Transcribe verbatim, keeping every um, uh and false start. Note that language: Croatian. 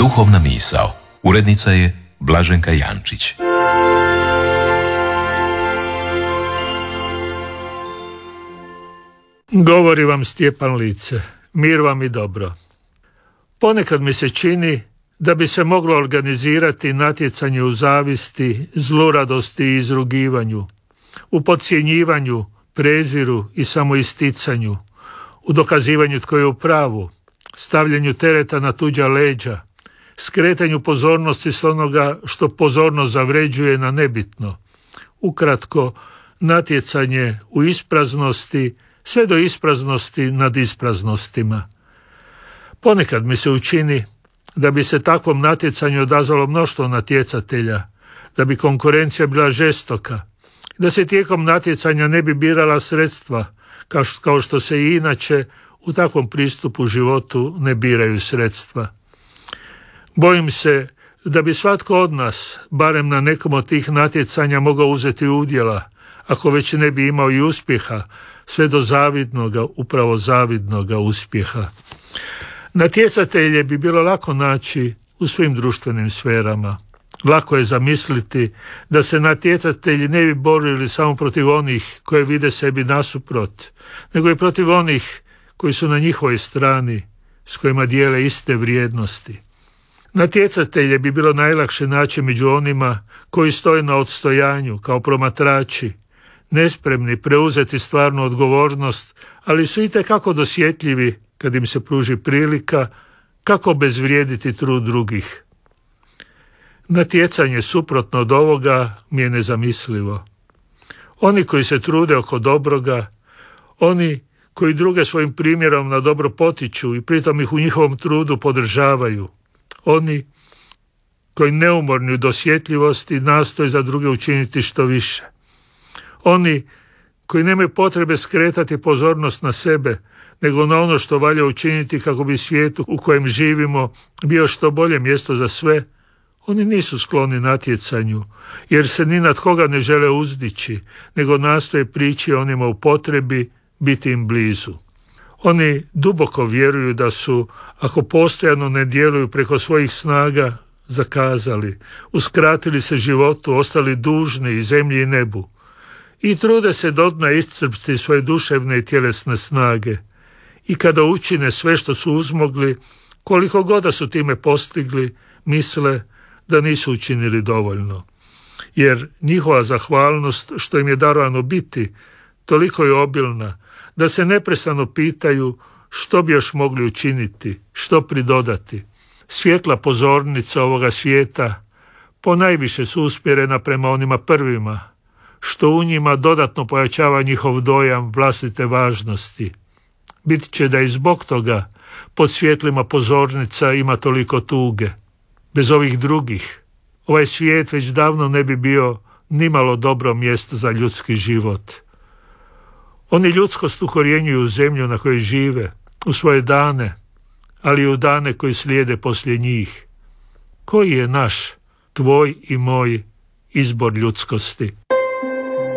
Duhovna misao. Urednica je Blaženka Jančić. Govori vam Stjepan Lice. Mir vam i dobro. Ponekad mi se čini da bi se moglo organizirati natjecanje u zavisti, zluradosti i izrugivanju, u podcjenjivanju, preziru i samoisticanju, u dokazivanju tko je u pravu, stavljanju tereta na tuđa leđa, skretanju pozornosti s onoga što pozornost zavređuje na nebitno. Ukratko, natjecanje u ispraznosti, sve do ispraznosti nad ispraznostima. Ponekad mi se učini da bi se takvom natjecanju odazvalo mnoštvo natjecatelja, da bi konkurencija bila žestoka, da se tijekom natjecanja ne bi birala sredstva, kao što se i inače u takvom pristupu životu ne biraju sredstva. Bojim se da bi svatko od nas, barem na nekom od tih natjecanja, mogao uzeti udjela, ako već ne bi imao i uspjeha, sve do zavidnoga, upravo zavidnoga uspjeha. Natjecatelje bi bilo lako naći u svim društvenim sferama. Lako je zamisliti da se natjecatelji ne bi borili samo protiv onih koje vide sebi nasuprot, nego i protiv onih koji su na njihovoj strani, s kojima dijele iste vrijednosti. Natjecatelje bi bilo najlakše naći među onima koji stoje na odstojanju kao promatrači, nespremni preuzeti stvarnu odgovornost, ali su itekako dosjetljivi kad im se pruži prilika kako obezvrijediti trud drugih. Natjecanje suprotno od ovoga mi je nezamislivo. Oni koji se trude oko dobroga, oni koji druge svojim primjerom na dobro potiču i pritom ih u njihovom trudu podržavaju, oni koji neumorni u dosjetljivosti nastoje za druge učiniti što više, oni koji nemaju potrebe skretati pozornost na sebe, nego na ono što valja učiniti kako bi svijetu u kojem živimo bio što bolje mjesto za sve, oni nisu skloni natjecanju, jer se ni nad koga ne žele uzdići, nego nastoje prići onima u potrebi, biti im blizu. Oni duboko vjeruju da su, ako postojano ne djeluju preko svojih snaga, zakazali, uskratili se životu, ostali dužni i zemlji i nebu. I trude se do dna iscrpiti svoje duševne i tjelesne snage. I kada učine sve što su uzmogli, koliko god da su time postigli, misle da nisu učinili dovoljno. Jer njihova zahvalnost što im je darovano biti, toliko je obilna, da se neprestano pitaju što bi još mogli učiniti, što pridodati. Svjetla pozornica ovoga svijeta ponajviše su usmjerena prema onima prvima, što u njima dodatno pojačava njihov dojam vlastite važnosti. Bit će da i zbog toga pod svjetlima pozornica ima toliko tuge. Bez ovih drugih, ovaj svijet već davno ne bi bio nimalo dobro mjesto za ljudski život. Oni ljudskost ukorjenjuju u zemlju na kojoj žive, u svoje dane, ali i u dane koji slijede poslije njih. Koji je naš, tvoj i moj izbor ljudskosti?